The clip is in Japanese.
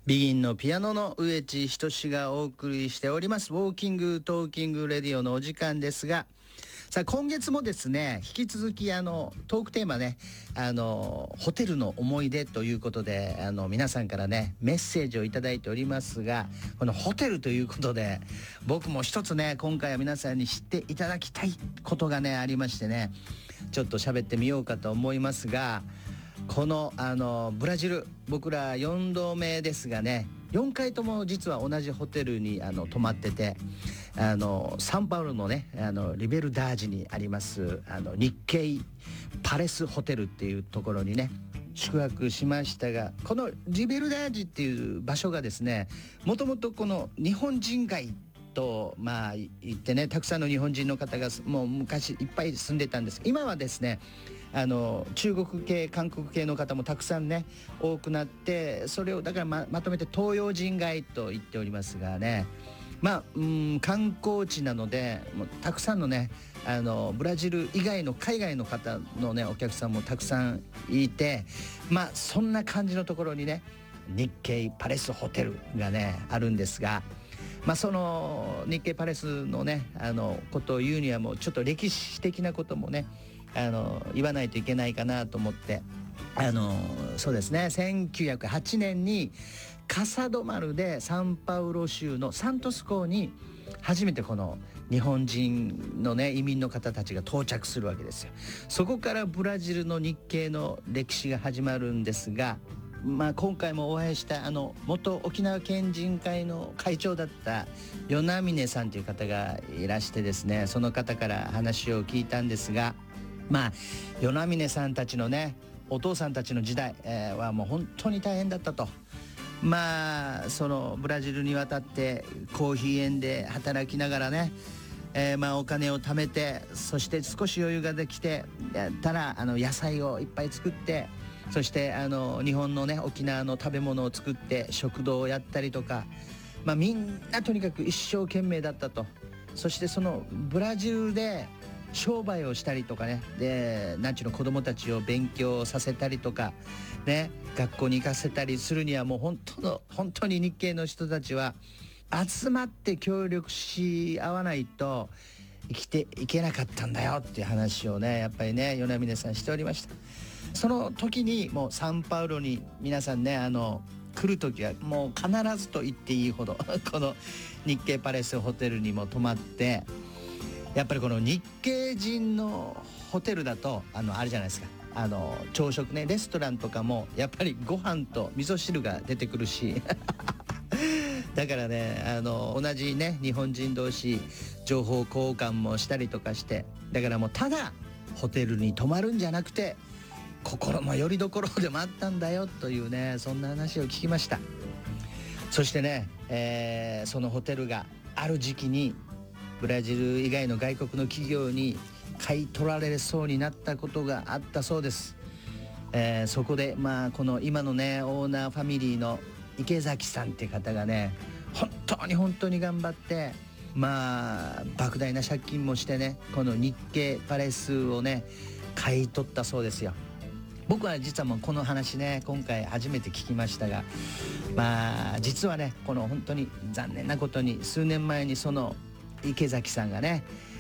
ビギンのピアノの植地仁がお送りしておりますウォーキングトーキングレディオのお時間ですが、さあ今月もですね、引き続きトークテーマね、ホテルの思い出ということで皆さんからねメッセージをいただいておりますが、このホテルということで僕も一つね、今回は皆さんに知っていただきたいことがねありましてね、ちょっと喋ってみようかと思いますが、このブラジル、僕ら4度目ですがね、4回とも実は同じホテルに泊まってて、サンパウロのねリベルダージにあります日系パレスホテルっていうところにね宿泊しましたが、このリベルダージっていう場所がですね、もともとこの日本人街と言ってね、たくさんの日本人の方がもう昔いっぱい住んでたんです。今はですね中国系韓国系の方もたくさんね多くなって、それをだから まとめて東洋人街と言っておりますがね、観光地なのでもうたくさんのねブラジル以外の海外の方のねお客さんもたくさんいて、そんな感じのところにね日系パレスホテルがねあるんですが、その日系パレスのねことを言うにはもうちょっと歴史的なこともね言わないといけないかなと思って、そうですね、1908年にカサドマルでサンパウロ州のサントス港に初めてこの日本人のね移民の方たちが到着するわけですよ。そこからブラジルの日系の歴史が始まるんですが、今回もお会いした元沖縄県人会の会長だった与那嶺さんという方がいらしてですね、その方から話を聞いたんですが、与那嶺さんたちのねお父さんたちの時代、はもう本当に大変だったと。そのブラジルに渡ってコーヒー園で働きながらね、お金を貯めて、そして少し余裕ができてたら野菜をいっぱい作って、そして日本のね沖縄の食べ物を作って食堂をやったりとか、みんなとにかく一生懸命だったと。そしてそのブラジルで商売をしたりとかね、で子供たちを勉強させたりとかね、学校に行かせたりするにはもう本当に日系の人たちは集まって協力し合わないと生きていけなかったんだよっていう話をね、やっぱりね与那嶺さんしておりました。その時にもうサンパウロに皆さんね来る時はもう必ずと言っていいほどこの日系パレスホテルにも泊まって、やっぱりこの日系人のホテルだとあれじゃないですか、朝食ね、レストランとかもやっぱりご飯と味噌汁が出てくるしだからね同じね日本人同士情報交換もしたりとかして、だからもうただホテルに泊まるんじゃなくて心の拠り所でもあったんだよというね、そんな話を聞きました。そしてね、そのホテルがある時期にブラジル以外の外国の企業に買い取られそうになったことがあったそうです。そこでこの今のねオーナーファミリーの池崎さんっていう方がね本当に頑張って、莫大な借金もしてねこの日系パレスをね買い取ったそうですよ。僕は実はもうこの話ね今回初めて聞きましたが、実はねこの本当に残念なことに数年前にその池崎さんがね